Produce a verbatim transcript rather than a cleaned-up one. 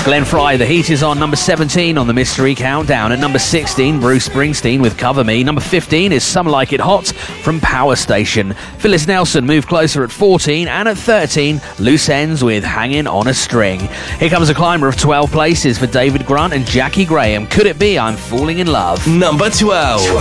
Glenn Fry, The Heat is on. Number seventeen on the Mystery Countdown. At number sixteen, Bruce Springsteen with Cover Me. Number fifteen is Some Like It Hot from Power Station. Phyllis Nelson moved closer at fourteen. And at thirteen, Loose Ends with Hanging on a String. Here comes a climber of twelve places for David Grant and Jackie Graham. Could it be I'm Falling in Love? Number twelve.